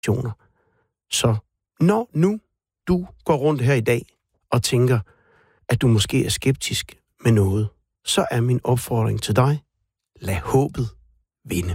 situationer. Så når nu du går rundt her i dag og tænker, at du måske er skeptisk med noget, så er min opfordring til dig, lad håbet vinde.